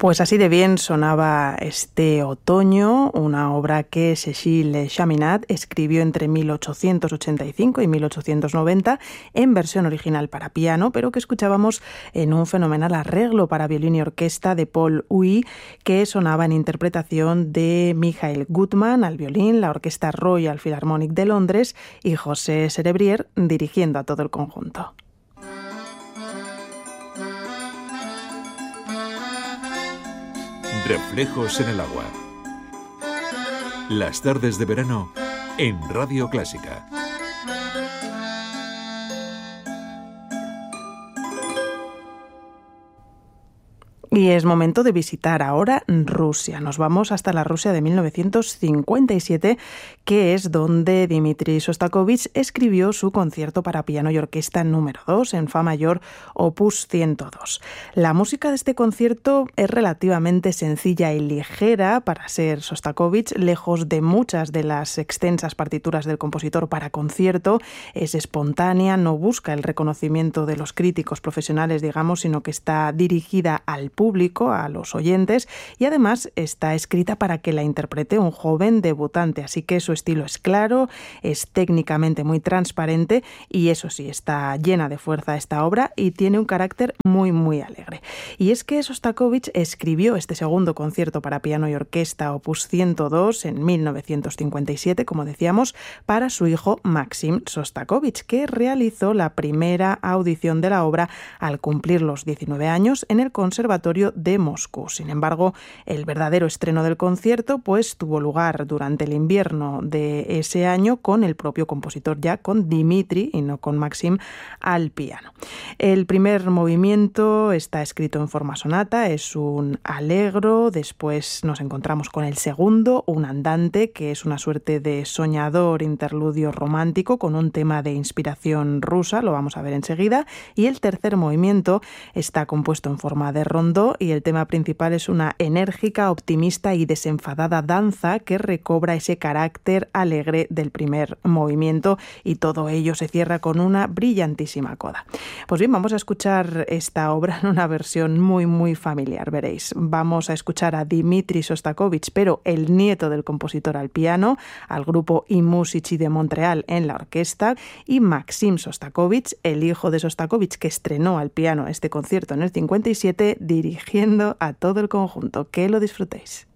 Pues así de bien sonaba este otoño, una obra que Cécile Chaminade escribió entre 1885 y 1890 en versión original para piano, pero que escuchábamos en un fenomenal arreglo para violín y orquesta de Paul Huet, que sonaba en interpretación de Michael Gutmann al violín, la Orquesta Royal Philharmonic de Londres y José Cerebrier dirigiendo a todo el conjunto. Reflejos en el agua. Las tardes de verano en Radio Clásica. Y es momento de visitar ahora Rusia. Nos vamos hasta la Rusia de 1957, que es donde Dmitri Shostakovich escribió su concierto para piano y orquesta número 2 en Fa mayor, opus 102. La música de este concierto es relativamente sencilla y ligera para ser Shostakovich, lejos de muchas de las extensas partituras del compositor para concierto. Es espontánea, no busca el reconocimiento de los críticos profesionales, digamos, sino que está dirigida al público, a los oyentes, y además está escrita para que la interprete un joven debutante, así que su estilo es claro, es técnicamente muy transparente y eso sí, está llena de fuerza esta obra y tiene un carácter muy muy alegre. Y es que Shostakovich escribió este segundo concierto para piano y orquesta opus 102 en 1957, como decíamos, para su hijo Maxim Shostakovich, que realizó la primera audición de la obra al cumplir los 19 años en el Conservatorio de Moscú. Sin embargo, el verdadero estreno del concierto pues tuvo lugar durante el invierno de ese año con el propio compositor, ya con Dmitri y no con Maxim al piano. El primer movimiento está escrito en forma sonata, es un allegro, después nos encontramos con el segundo, un andante, que es una suerte de soñador interludio romántico con un tema de inspiración rusa, lo vamos a ver enseguida, y el tercer movimiento está compuesto en forma de rondó y el tema principal es una enérgica, optimista y desenfadada danza que recobra ese carácter alegre del primer movimiento, y todo ello se cierra con una brillantísima coda. Pues bien, vamos a escuchar esta obra en una versión muy muy familiar, veréis. Vamos a escuchar a Dmitri Shostakovich, pero el nieto del compositor al piano, al grupo I Musici de Montreal en la orquesta, y Maxim Shostakovich, el hijo de Shostakovich, que estrenó al piano este concierto en el 57, dirigiendo a todo el conjunto. Que lo disfrutéis.